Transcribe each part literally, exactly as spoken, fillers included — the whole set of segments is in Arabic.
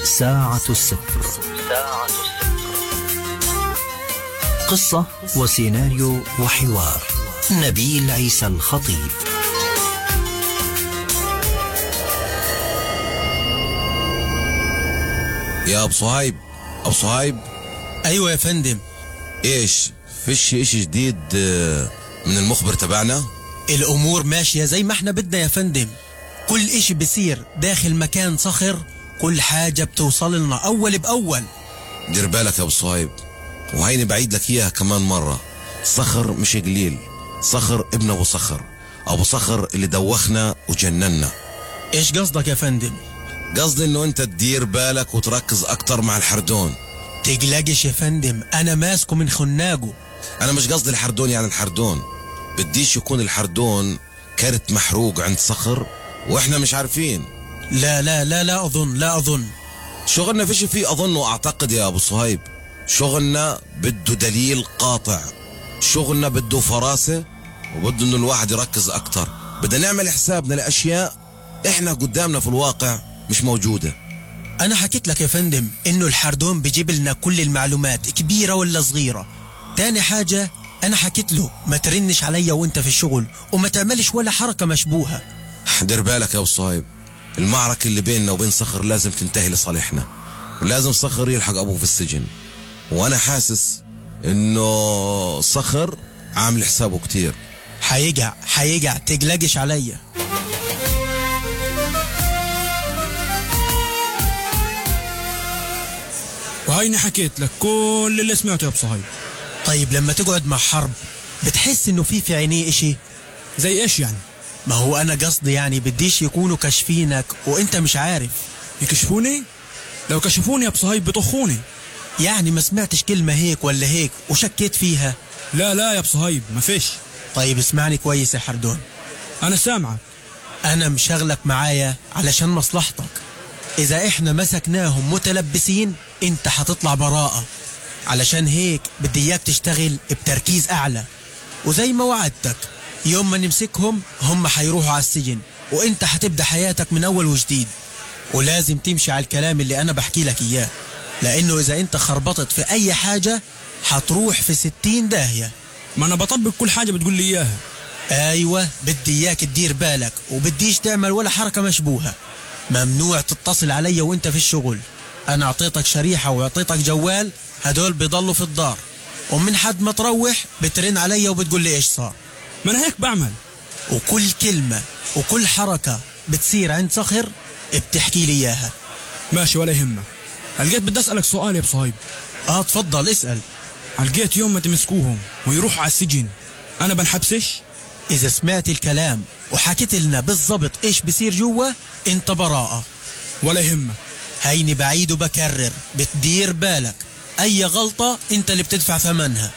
ساعة الصفر. ساعة الصفر. قصة وسيناريو وحوار نبيل عيسى الخطيب. يا ابو صهيب، ابو صهيب. ايوه يا فندم. ايش فيش ايش جديد من المخبر تبعنا؟ الامور ماشيه زي ما احنا بدنا يا فندم، كل اشي بصير داخل مكان صخر، كل حاجه بتوصل لنا اول باول. دير بالك يا ابو صهيب، وهيني بعيد لك اياها كمان مره، صخر مش قليل، صخر ابن ابو صخر، ابو صخر اللي دوخنا وجننا. ايش قصدك يا فندم؟ قصدي انه انت تدير بالك وتركز اكتر مع الحردون. تقلقش يا فندم، انا ماسكه من خناقه. انا مش قصدي الحردون يعني الحردون، بديش يكون الحردون كرت محروق عند صخر واحنا مش عارفين. لا لا لا لا اظن لا اظن شغلنا فيش فيه اظن واعتقد يا ابو صهيب، شغلنا بده دليل قاطع، شغلنا بده فراسة، وبده انه الواحد يركز اكتر. بدنا نعمل حسابنا لاشياء احنا قدامنا في الواقع مش موجودة. انا حكيت لك يا فندم انه الحردون بيجيب لنا كل المعلومات كبيرة ولا صغيرة. تاني حاجة انا حكيت له ما ترنش عليا وانت في الشغل وما تعملش ولا حركة مشبوهة. دير بالك يا ابو صهيب، المعركة اللي بيننا وبين صخر لازم تنتهي لصالحنا، ولازم صخر يلحق ابوه في السجن، وانا حاسس انه صخر عامل حسابه كتير. حيقع حيقع تقلقش عليا. وهيني حكيت لك كل اللي سمعته يا ابو صهيب. طيب لما تقعد مع حرب بتحس انه في في عينيه اشي؟ زي ايش يعني؟ ما هو انا قصدي يعني بديش يكونوا كاشفينك وانت مش عارف. يكشفوني؟ لو كشفوني يا ابو صهيب بطخوني. يعني ما سمعتش كلمة هيك ولا هيك وشكيت فيها؟ لا لا يا ابو صهيب ما فيش. طيب اسمعني كويس يا حردون، انا سامعك. انا مشغلك معايا علشان مصلحتك. اذا احنا مسكناهم متلبسين انت هتطلع براءة، علشان هيك بدي اياك تشتغل بتركيز اعلى. وزي ما وعدتك يوم ما نمسكهم هم حيروحوا على السجن وانت هتبدأ حياتك من اول وجديد. ولازم تمشي على الكلام اللي انا بحكي لك اياه، لانه اذا انت خربطت في اي حاجة هتروح في ستين داهية. ما انا بطبق كل حاجة بتقول لي اياها. ايوه بدي اياك تدير بالك وبديش تعمل ولا حركة مشبوهة. ممنوع تتصل علي وانت في الشغل. انا اعطيتك شريحة واعطيتك جوال، هدول بيضلوا في الدار، ومن حد ما تروح بترن علي وبتقول لي ايش صار. ما انا هيك بعمل. وكل كلمة وكل حركة بتصير عند صخر بتحكي لي اياها. ماشي ولا يهمك. هلقيت بدي اسألك سؤال يا ابو صهيب. اه تفضل اسأل. هلقيت يوم ما تمسكوهم ويروحوا على السجن انا بنحبسش؟ اذا سمعت الكلام وحكيت لنا بالضبط ايش بصير جوا انت براءة. ولا يهمك. هيني بعيد وبكرر، بتدير بالك اي غلطة انت اللي بتدفع ثمنها.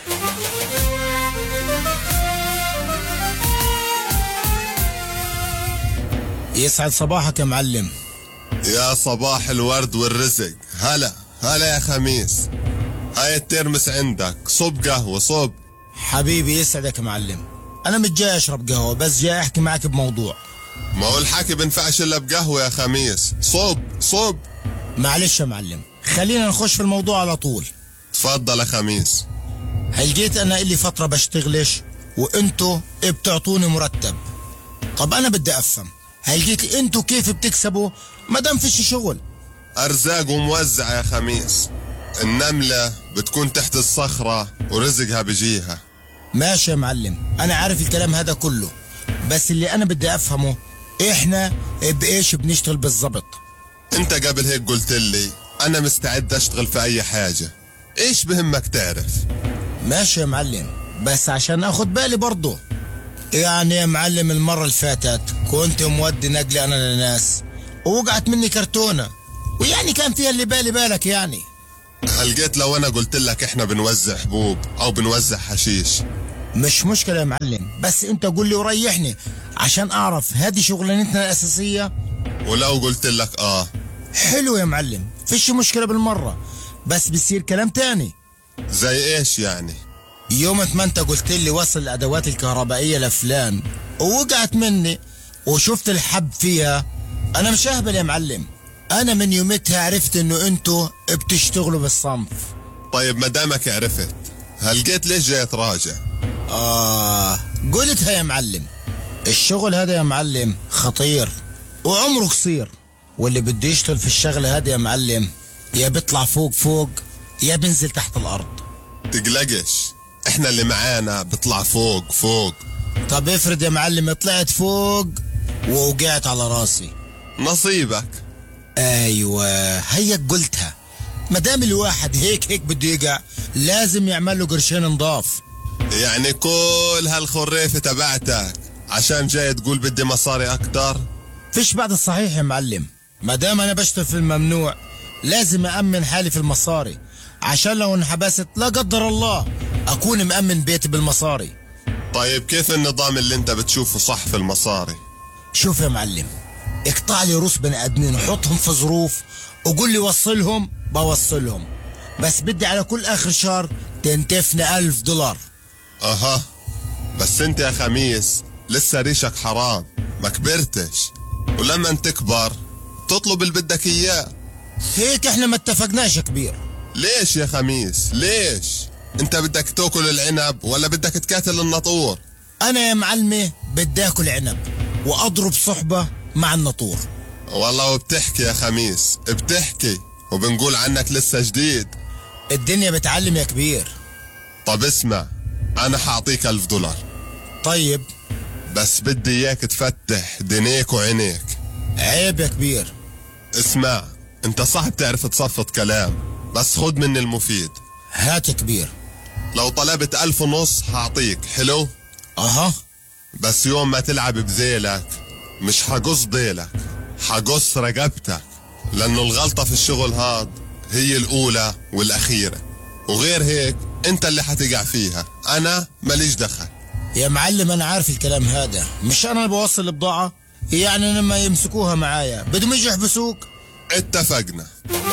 يسعد صباحك يا معلم. يا صباح الورد والرزق. هلا هلا يا خميس، هاي الترمس عندك، صب قهوة صب. حبيبي يسعدك يا معلم، انا مش جاي اشرب قهوة، بس جاي احكي معك بموضوع. ما هو الحكي بنفعش الا بقهوة يا خميس، صب صب. معلش يا معلم خلينا نخش في الموضوع على طول. تفضل يا خميس. هلقيت انا اللي فترة بشتغلش وانتو بتعطوني مرتب. طب انا بدي افهم، هلقيت انتو كيف بتكسبوا ما دام فيش شغل؟ ارزاق وموزعة يا خميس، النملة بتكون تحت الصخرة ورزقها بيجيها. ماشي يا معلم انا عارف الكلام هذا كله، بس اللي انا بدي افهمه احنا بايش بنشتغل بالضبط؟ انت قبل هيك قلت لي انا مستعد اشتغل في اي حاجة، ايش بهمك تعرف؟ ماشي يا معلم بس عشان اخد بالي برضه. يعني يا معلم المرة اللي فاتت كنت مودي نقلي انا لناس ووقعت مني كرتونة، ويعني كان فيها اللي بالي بالك يعني. هلقيت لو انا قلت لك احنا بنوزع حبوب او بنوزع حشيش؟ مش مشكلة يا معلم، بس انت قول لي وريحني عشان اعرف هذه شغلانتنا الاساسية. ولو قلت لك اه؟ حلو يا معلم فيش مشكلة بالمرة، بس بيصير كلام تاني. زي ايش يعني؟ يوم ما انت قلت لي وصل الادوات الكهربائية لفلان ووقعت مني وشفت الحب فيها، انا مش اهبل يا معلم، انا من يومتها عرفت انه انتوا بتشتغلوا بالصنف. طيب ما دامك عرفت، هل جيت ليش جاي تراجع؟ آه قلتها يا معلم. الشغل هذا يا معلم خطير وعمره قصير، واللي بده يشتغل في الشغلة هذا يا معلم يا بيطلع فوق فوق يا بنزل تحت الأرض. تقلقش، احنا اللي معانا بيطلع فوق فوق. طب افرض يا معلم طلعت فوق ووقعت على راسي. نصيبك. ايوه هيك قلتها. ما دام الواحد هيك هيك بده يقع لازم يعمل له قرشين نضاف. يعني كل هالخريفة تبعتك عشان جاي تقول بدي مصاري اكتر؟ فيش بعد الصحيح يا معلم. ما دام انا بشتغل في الممنوع لازم أأمن حالي في المصاري، عشان لو انحبست لا قدر الله أكون مأمن بيتي بالمصاري. طيب كيف النظام اللي انت بتشوفه صح في المصاري؟ شوف يا معلم، اقطع لي روس بني ادمين وحطهم في ظروف وقول لي وصلهم بوصلهم، بس بدي على كل اخر شهر تنتفني ألف دولار. اها، بس انت يا خميس لسه ريشك حرام، ما كبرتش، ولما تكبر تطلب اللي بدك اياه. هيك احنا ما اتفقناش يا كبير. ليش يا خميس ليش؟ انت بدك تاكل العنب ولا بدك تكاتل الناطور؟ انا يا معلمي بدي اكل عنب واضرب صحبة مع الناطور. والله وبتحكي يا خميس بتحكي، وبنقول عنك لسه جديد. الدنيا بتعلم يا كبير. طب اسمع، انا حاعطيك ألف دولار. طيب بس بدي اياك تفتح دنيك وعينيك. عيب يا كبير. اسمع، انت صح بتعرف تصفط كلام، بس خد مني المفيد. هات يا كبير. لو طلبت ألف ونص حاعطيك، حلو؟ اها. بس يوم ما تلعب بذيلك مش حقص ضيلك، حقص رقبتك، لانه الغلطة في الشغل هاد هي الاولى والاخيرة، وغير هيك انت اللي حتقع فيها، انا ماليش دخل. يا معلم انا عارف الكلام هذا، مش انا اللي بوصل البضاعة، يعني لما يمسكوها معايا بدهم يجوا يحبسوك. اتفقنا.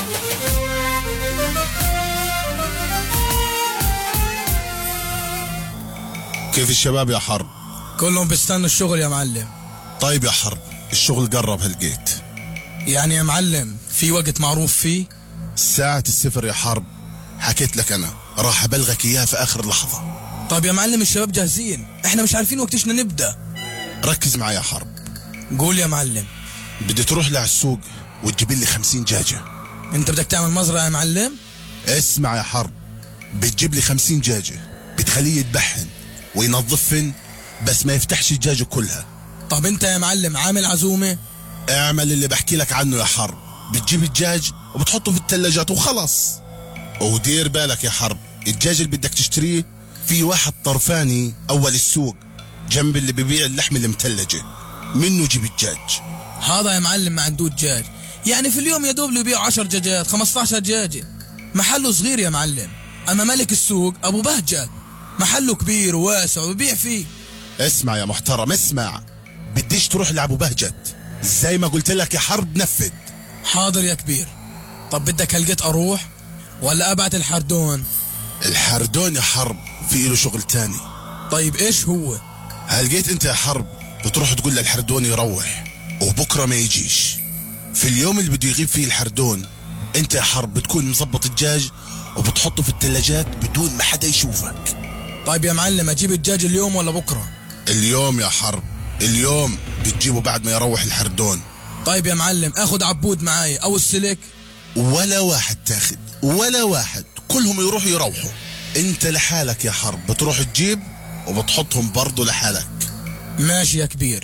كيف الشباب يا حرب؟ كلهم بيستنوا الشغل يا معلم. طيب يا حرب، الشغل قرب هلقيت. يعني يا معلم في وقت معروف فيه؟ ساعة الصفر يا حرب، حكيت لك أنا راح أبلغك إياها في آخر لحظة. طب يا معلم الشباب جاهزين، احنا مش عارفين وقتشنا نبدأ. ركز معي يا حرب. قول يا معلم. بدي تروح لع السوق وتجيب لي خمسين دجاجة. انت بدك تعمل مزرعة يا معلم؟ اسمع يا حرب، بتجيب لي خمسين دجاجة، بتخليه يتبحن وينظفن، بس ما يفتحش الدجاجة كلها. طب انت يا معلم عامل عزومة؟ اعمل اللي بحكي لك عنه يا حرب، بتجيب الدجاج وبتحطه في الثلاجات وخلص. ودير بالك يا حرب، الدجاج اللي بدك تشتريه في واحد طرفاني اول السوق جنب اللي ببيع اللحم المثلجة، منه جيب الدجاج. هذا يا معلم ما عنده دجاج، يعني في اليوم يا دوب له يبيع عشر دجاجات خمستاشر دجاجة. محله صغير يا معلم، اما ملك السوق ابو بهجت محله كبير وواسع وبيع فيه. اسمع يا محترم اسمع، بديش تروح لابو بهجت، زي ما قلت لك يا حرب نفذ. حاضر يا كبير. طب بدك هلقيت اروح ولا ابعت الحردون؟ الحردون يا حرب في له شغل تاني. طيب ايش هو؟ هلقيت انت يا حرب بتروح تقول للحردون يروح وبكره ما يجيش. في اليوم اللي بده يغيب فيه الحردون انت يا حرب بتكون مظبط الدجاج وبتحطه في الثلاجات بدون ما حدا يشوفك. طيب يا معلم اجيب الدجاج اليوم ولا بكره؟ اليوم يا حرب، اليوم بتجيبه بعد ما يروح الحردون. طيب يا معلم اخد عبود معاي او السلك؟ ولا واحد تاخد ولا واحد، كلهم يروحوا يروحوا. انت لحالك يا حرب بتروح تجيب وبتحطهم برضو لحالك. ماشي يا كبير.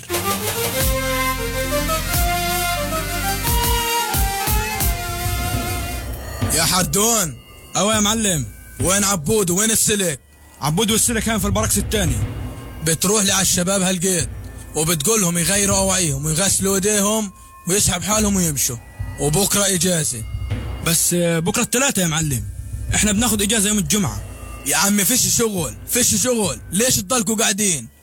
يا حردون. ايوه يا معلم. وين عبود وين السلك؟ عبود والسلك كان في البركس الثاني. بتروح لعلى الشباب هالقيت وبتقولهم يغيروا اواعيهم ويغسلوا ايديهم ويسحب حالهم ويمشوا، وبكره اجازه. بس بكره الثلاثة يا معلم، احنا بناخد اجازه يوم الجمعه. يا عمي فيش شغل فيش شغل، ليش تضلكوا قاعدين؟